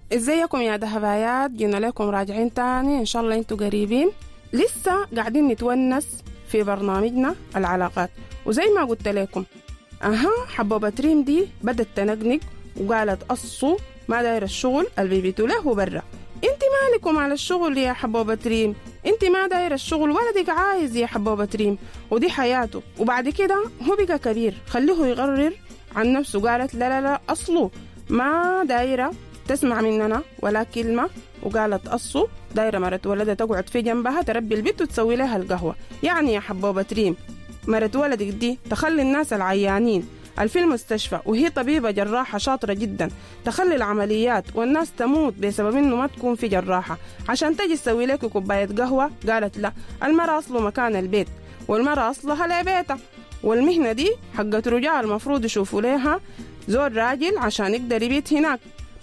ازيكم يا دهبايات؟ جينا لكم راجعين تاني ان شاء الله انتوا قريبين. لسه قاعدين نتونس في برنامجنا العلاقات، وزي ما قلت لكم حبوبة ريم دي بدت تنقنق وقالت أصو ما داير الشغل اللي بيبيتوا له برا. انت مالكم على الشغل يا حبوبة ريم؟ انت ما داير الشغل، ولدك عايز يا حبوبة ريم، ودي حياته. وبعد كده هو بقى كبير، خليه يقرر عن نفسه. قالت لا لا لا، أصله ما دايرة تسمع مننا ولا كلمة، وقالت أصو دايرة مرت ولدها تقعد في جنبها تربي البيت وتسوي لها القهوة. يعني يا حبوبة ريم مرت ولدك دي تخلي الناس العيانين في المستشفى وهي طبيبة جراحة شاطرة جدا تخلي العمليات والناس تموت بسبب انه ما تكون في جراحة عشان تجي تسوي لك كوباية قهوة. قالت لا، المرأة أصله مكان البيت، والمرأة أصلها لبيتها، والمهنة دي حقت رجال المفروض يشوفوا لها زور راجل عشان يقدر يبيت هناك.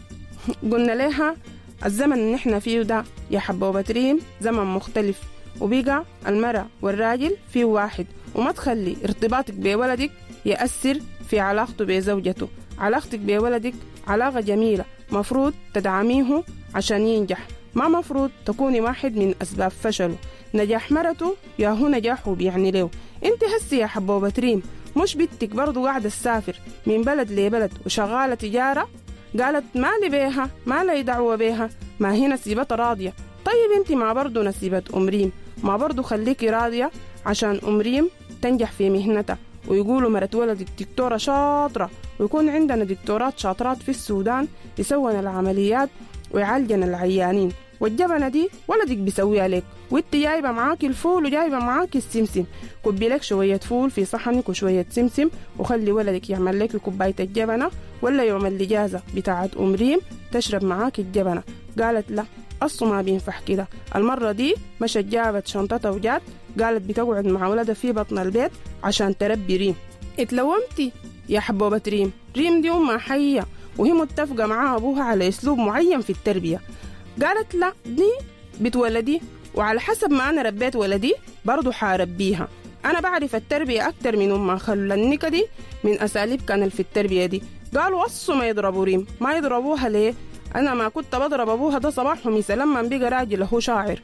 قلنا لها الزمن اللي نحن فيه ده يا حبوبة ريم زمن مختلف، وبقى المرأة والراجل فيه واحد، وما تخلي ارتباطك بولدك يأثر في علاقته بزوجته. علاقتك بولدك علاقة جميلة، مفروض تدعميه عشان ينجح، ما مفروض تكوني واحد من أسباب فشله. نجاح مرته يا هو نجاحه بيعني له. انت هسي يا حبوبة ريم مش بنتك برضو قاعدة تسافر من بلد لبلد وشغالة تجارة؟ قالت ما لي بيها، ما لي دعوة بيها، ما هي نسيبتها راضية. طيب انت ما برضو نسيبة ريم، ما برضو خليكي راضية عشان ريم تنجح في مهنتها، ويقولوا مرت ولدك دكتورة شاطرة، ويكون عندنا دكتورات شاطرات في السودان يسوون العمليات ويعالجن العيانين. والجبنة دي ولدك بيسويها لك، وانت جايبة معاك الفول وجايبة معاك السمسم. كبي لك شوية فول في صحنك وشوية سمسم، وخلي ولدك يعمل لك كوباية الجبنة، ولا يوم الإجازة بتاعت ريم تشرب معاك الجبنة. قالت لا، أصله ما بينفع كده. المرة دي مشت جابت شنطتها وجات، قالت بتقعد مع ولدها في بطن البيت عشان تربي ريم. اتلومتي يا حبوبة ريم؟ ريم دي أمها حية، وهي متفقة مع أبوها على أسلوب معين في التربية. قالت لا، دي بتولدي، وعلى حسب ما أنا ربيت ولدي برضو حاربيها. أنا بعرف التربية أكتر من أمها. خلوا النكة دي من أساليب كان في التربية دي. قالوا أصوا ما يضربوا ريم. ما يضربوها ليه؟ أنا ما كنت بضرب أبوها ده صباح ومسا لما بقى راجل هو شاعر.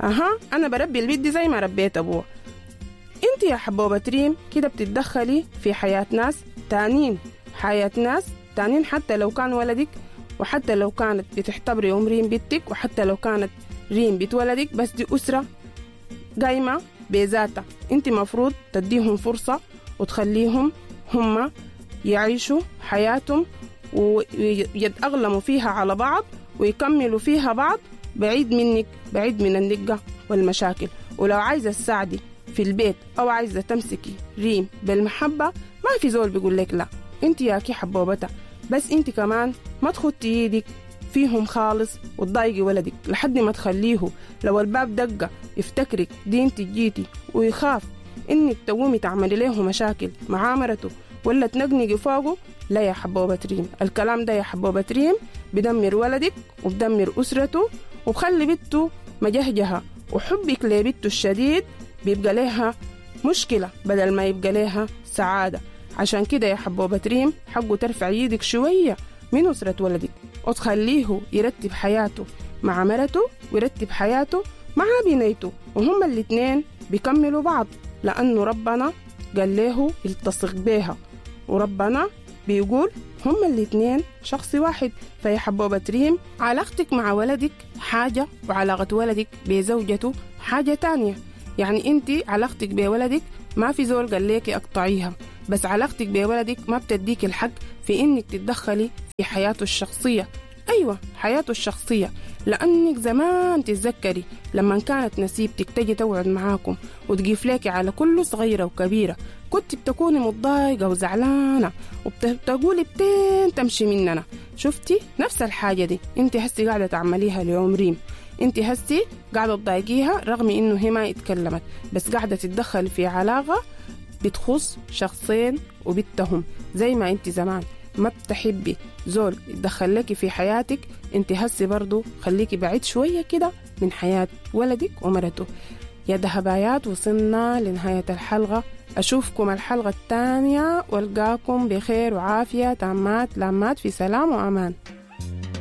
أنا بربي البيت دي زي ما ربيت أبوها. انت يا حبوبة ريم كده بتتدخلي في حياة ناس تانين، حياة ناس تانين، حتى لو كان ولدك، وحتى لو كانت بتحتبري ريم بنتك، وحتى لو كانت ريم بنت ولدك، بس دي أسرة قايمة بذاتها. انت مفروض تديهم فرصة وتخليهم هم يعيشوا حياتهم ويتأغلموا فيها على بعض ويكملوا فيها بعض، بعيد منك، بعيد من النقة والمشاكل. ولو عايزة تساعدي في البيت أو عايزة تمسكي ريم بالمحبة، ما في زول بيقول لك لا. انت ياكي حبوبتها، بس انت كمان ما تخطي ايدك فيهم خالص وتضايقي ولدك لحد ما تخليه لو الباب دقة يفتكرك دي انت جيتي، ويخاف انك تقومي تعملي له مشاكل مع مرته ولا تنقنقي فوقه. لا يا حبوبة ريم، الكلام ده يا حبوبة ريم بدمر ولدك وبدمر أسرته وبخلي بنته مجهجها، وحبك لبنته الشديد بيبقى لها مشكلة بدل ما يبقى لها سعادة. عشان كده يا حبوبة ريم حقه ترفع يدك شوية من أسرة ولدك وتخليه يرتب حياته مع مرته ويرتب حياته مع بنيته، وهم الاتنين بيكملوا بعض، لأنه ربنا قال له يلتصق بيها، وربنا بيقول هم الاتنين شخص واحد. فيا حبوبة ريم علاقتك مع ولدك حاجة، وعلاقة ولدك بزوجته حاجة تانية. يعني انت علاقتك بولدك ما في زول قال لك اقطعيها، بس علاقتك بولدك ما بتديك الحق في انك تتدخلي في حياته الشخصية. ايوه حياته الشخصية، لانك زمان تتذكري لما كانت نسيبتك تجي تقعد معاكم وتقيف لك على كل صغيرة وكبيرة، كنت بتكوني متضايقة وزعلانة وبتقولي بتين تمشي مننا. شفتي نفس الحاجة دي انت هسي قاعدة تعمليها ليوم ريم. انت هسي قاعدة تضايقيها رغم انه هي ما اتكلمت، بس قاعدة تتدخل في علاقة بتخص شخصين وبتهم. زي ما انت زمان ما بتحبي زول يتدخل لك في حياتك، انت هسي برضو خليكي بعيد شوية كده من حياة ولدك ومرته. يا دهبايات وصلنا لنهاية الحلقة، أشوفكم الحلقة الثانية والقاكم بخير وعافية تامات لامات في سلام وأمان.